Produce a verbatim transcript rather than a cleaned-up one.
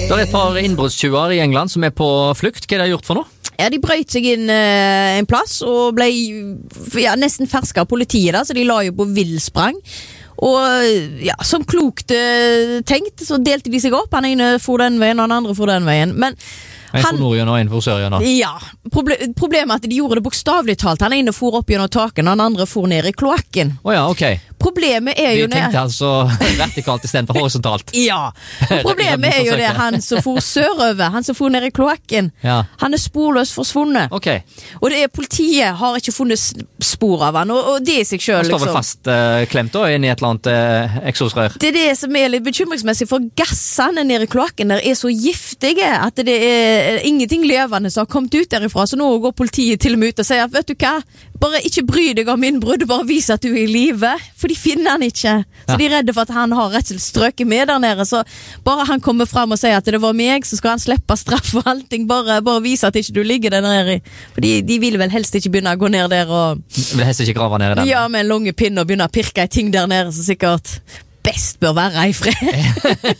Det er et par innbruddstyver I England som er på flukt. Hva er det gjort for noe? Ja, de brøt seg inn eh, en plass og ble ja, nesten ferska av politiet da, så de la jo på villsprang. Og ja, som klokt eh, tenkt, så delte de seg opp. Han ene for den veien, og han andre for den veien. Men en for Nordjøen og en for Sørjøen. Ja, proble problemet er at de gjorde det bokstavlig talt. Han ene for opp gjennom taken, og han andre for ned I kloakken. Åja, oh, ok. Problemet er jo Vi tenkte altså vertikalt I stedet for horisontalt. Ja, problemet er jo det han som for sørover, han som for ned I kloakken. Ja. Han er sporløst forsvunnet. Ok. Og det er politiet har ikke funnet spor av han, og, og det I seg selv Han står liksom. vel fast uh, klemt da, inn I et eller annet uh, eksosrør. Det er det som er litt bekymringsmessig, for gassene nede I kloakken der er så giftige at det er ingenting levende som har kommet ut derifra, så nå går politiet til og med ut og sier, vet du hva, bare ikke bry deg om innbrudd, bare vis at du er I live, for de finner han ikke. Så ja. De er redde for at han har rett og slett strøket med der nede, så bare han kommer frem og sier at det var meg, så skal han slippe straff og allting, bare, bare vise at ikke du ligger der nede. For de, de vil vel helst ikke begynne å gå ned der og... Vil helst ikke grave ned I den? Ja, med en lange pinne og begynne å pirke I ting der nede, så sikkert best bør være I fred.